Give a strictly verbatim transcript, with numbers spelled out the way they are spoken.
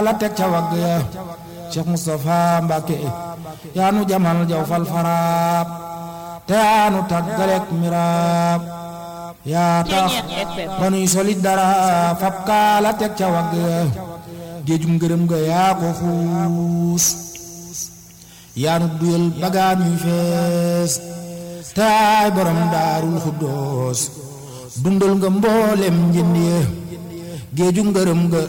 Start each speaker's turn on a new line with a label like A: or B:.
A: la teg ca wagg ya Cheikh Moustapha Mbacke yaa nu jamal jaw fal faraab te yaa nu tàggalek miraab yaa tax ba nuy solit dara fab kaa la teg ca wagg ya géejum ngërëm ga yaa ko xuus yaa nu duyal bagaan yu fees te ay borom daarul xuddoos dundal nga mboolem njënd ya géeju ngërëm ga